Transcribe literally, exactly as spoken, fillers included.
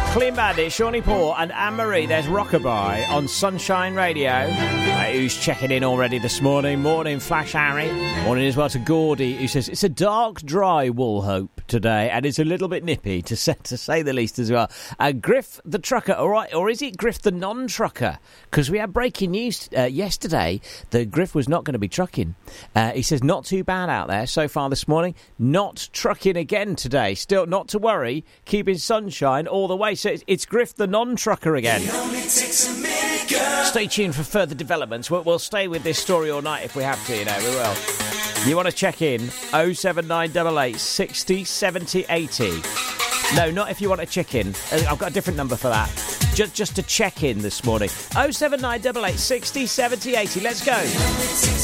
Clean Bandit, Shawnee Paul and Anne-Marie. There's Rockabye on Sunshine Radio. Uh, who's checking in already this morning? Morning, Flash Harry. Morning as well to Gordy, who says it's a dark, dry Woolhope today, and it's a little bit nippy, to say, to say the least as well. Uh, Griff the trucker, all right, or is it Griff the non-trucker? Because we had breaking news uh, yesterday that Griff was not going to be trucking. Uh, he says not too bad out there so far this morning. Not trucking again today. Still not to worry. Keeping sunshine all the way. So it's, it's Griff the non-trucker again. Stay tuned for further developments. We'll, we'll stay with this story all night if we have to, you know, we will. You want to check in? oh seven nine eight eight, sixty, seventy, eighty. No, not if you want a chicken. I've got a different number for that. Just, just to check in this morning. oh seven nine eight eight, sixty, seventy, eighty. Let's go.